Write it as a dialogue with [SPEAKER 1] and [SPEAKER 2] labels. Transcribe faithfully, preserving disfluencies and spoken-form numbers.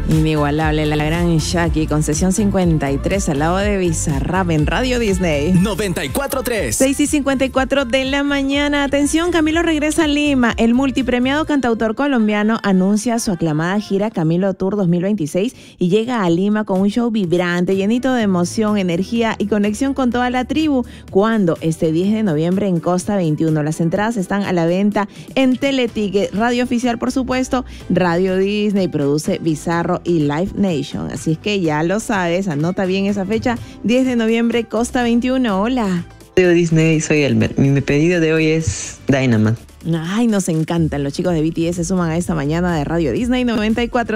[SPEAKER 1] Inigualable, la gran Shaki con sesión cincuenta y tres al lado de Bizarrap en Radio Disney.
[SPEAKER 2] noventa y cuatro tres.
[SPEAKER 1] seis y cincuenta y cuatro de la mañana. Atención, Camilo regresa a Lima. El multipremiado cantautor colombiano anuncia su aclamada gira Camilo Tour dos mil veintiséis y llega a Lima con un show vibrante, llenito de emoción, energía y conexión con toda la tribu. ¿Cuándo? Este diez de noviembre en Costa veintiuno. Las entradas están a la venta en Teleticket. Radio oficial, por supuesto, Radio Disney, produce Bizarro y Live Nation. Así es que ya lo sabes, anota bien esa fecha, diez de noviembre, Costa veintiuno. Hola.
[SPEAKER 3] Radio Disney, soy Elmer. Mi pedido de hoy es Dynamite.
[SPEAKER 1] Ay, nos encantan. Los chicos de B T S se suman a esta mañana de Radio Disney noventa y cuatro.